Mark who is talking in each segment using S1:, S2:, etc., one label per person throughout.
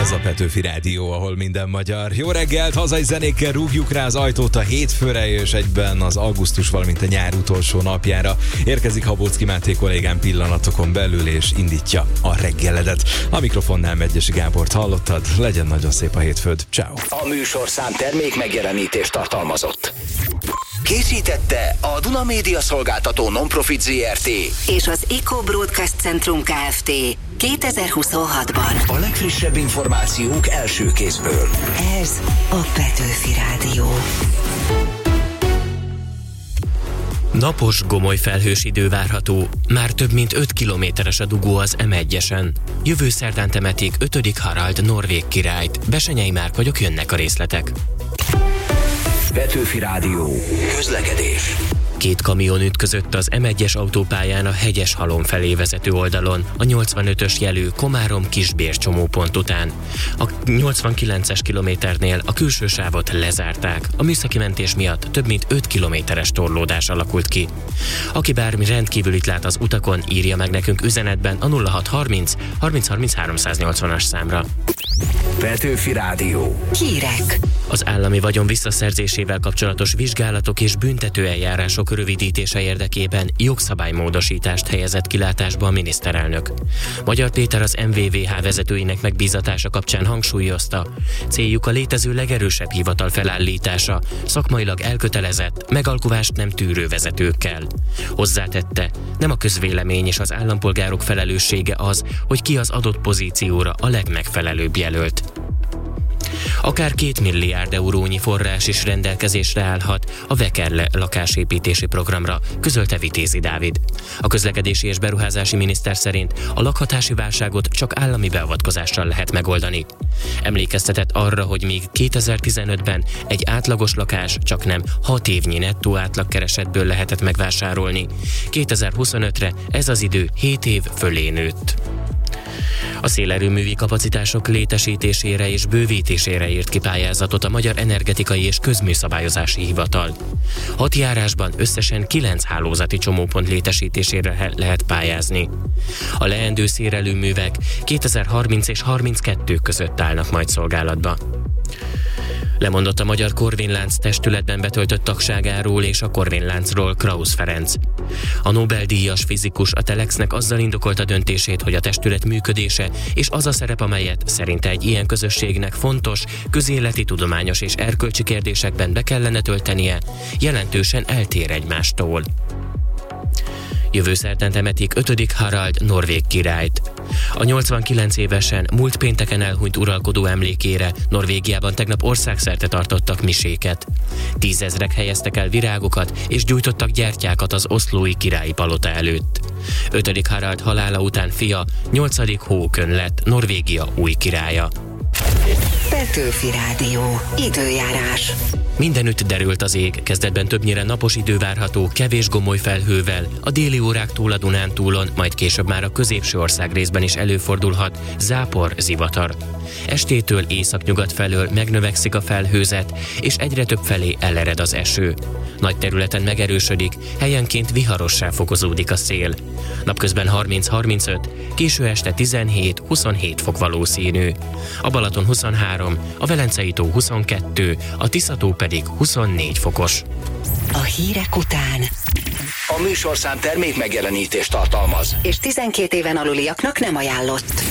S1: Ez a Petőfi Rádió, ahol minden magyar. Jó reggelt, hazai zenékkel rúgjuk rá az ajtót a hétfőre, és egyben az augusztus, valamint a nyár utolsó napjára. Érkezik Habóczky Máté kollégám pillanatokon belül, és indítja a reggeledet. A mikrofonnál Medgyessy Gábort hallottad, legyen nagyon szép a hétfőd. Ciao.
S2: A műsorszám termék megjelenítést tartalmazott. Készítette a Duna Média Szolgáltató Non-Profit Zrt.
S3: és az Eco Broadcast Centrum Kft. 2026-ban.
S2: A legfrissebb információk első kézből.
S3: Ez a Petőfi Rádió.
S4: Napos, gomoly felhős idő várható, már több mint 5 kilométeres a dugó az M1-esen. Jövő szerdán temetik 5. Harald norvég királyt. Besenyei Márk vagyok, jönnek a részletek.
S2: Petőfi Rádió. Közlekedés.
S4: 2 kamion ütközött az M1-es autópályán a Hegyeshalom felé vezető oldalon, a 85-ös jelű Komárom-Kisbér csomópont után. A 89-es kilométernél a külső sávot lezárták. A műszaki mentés miatt több mint 5 kilométeres torlódás alakult ki. Aki bármi rendkívülit lát az utakon, írja meg nekünk üzenetben a 0630 30 30 380-as számra.
S2: Petőfi Rádió.
S3: Hírek.
S4: Az állami vagyon visszaszerzésével kapcsolatos vizsgálatok és büntetőeljárások rövidítése érdekében jogszabálymódosítást helyezett kilátásba a miniszterelnök. Magyar Péter az MVVH vezetőinek megbízatása kapcsán hangsúlyozta, céljuk a létező legerősebb hivatal felállítása, szakmailag elkötelezett, megalkuvást nem tűrő vezetőkkel. Hozzátette, nem a közvélemény és az állampolgárok felelőssége az, hogy ki az adott pozícióra a legmegfelelőbb jelölt. Akár 2 milliárd eurónyi forrás is rendelkezésre állhat a Vekerle lakásépítési programra, közölte Vitézi Dávid. A közlekedési és beruházási miniszter szerint a lakhatási válságot csak állami beavatkozással lehet megoldani. Emlékeztetett arra, hogy még 2015-ben egy átlagos lakás csaknem 6 évnyi nettó átlagkeresetből lehetett megvásárolni. 2025-re ez az idő 7 év fölé nőtt. A szélerőművi kapacitások létesítésére és bővítésére írt ki pályázatot a Magyar Energetikai és Közműszabályozási Hivatal. 6 járásban összesen 9 hálózati csomópont létesítésére lehet pályázni. A leendő szélerőművek 2030 és 32 között állnak majd szolgálatba. Lemondott a Magyar Korvin-lánc testületben betöltött tagságáról és a Korvin-láncról Krausz Ferenc. A Nobel-díjas fizikus a Telexnek azzal indokolta döntését, hogy a testület működése és az a szerep, amelyet szerinte egy ilyen közösségnek fontos, közéleti, tudományos és erkölcsi kérdésekben be kellene töltenie, jelentősen eltér egymástól. Jövő szerdán temetik 5. Harald norvég királyt. A 89 évesen múlt pénteken elhunyt uralkodó emlékére Norvégiában tegnap országszerte tartottak miséket. 10 000-ek helyeztek el virágokat és gyújtottak gyertyákat az oszlói királyi palota előtt. 5. Harald halála után fia 8. Håkon lett Norvégia új királya.
S3: Petőfi Rádió. Időjárás.
S4: Mindenütt derült az ég, kezdetben többnyire napos idő várható, kevés gomoly felhővel, a déli óráktól a Dunántúlon, majd később már a középső ország részben is előfordulhat zápor, zivatar. Estétől északnyugat felől megnövekszik a felhőzet, és egyre több felé elered az eső. Nagy területen megerősödik, helyenként viharossá fokozódik a szél. Napközben 30-35, késő este 17-27 fok valószínű. A Balaton 23, a Velencei-tó 22, a Tisza-tó pedig 24 fokos.
S3: A hírek után.
S2: A műsorszám termék megjelenítést tartalmaz.
S3: És 12 éven aluliaknak nem ajánlott.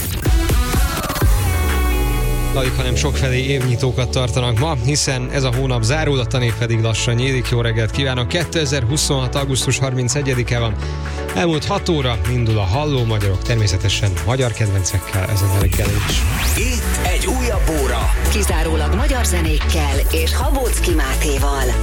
S5: Alig, hanem sokfelé évnyitókat tartanak ma, hiszen ez a hónap zárul, a tanév pedig lassan nyílik. Jó reggelt kívánok! 2026. augusztus 31-e van. Elmúlt 6 óra indul a Halló Magyarok, természetesen magyar kedvencekkel ezen a reggelen is.
S2: Itt egy újabb óra.
S3: Kizárólag magyar zenékkel és Habóczky Mátéval.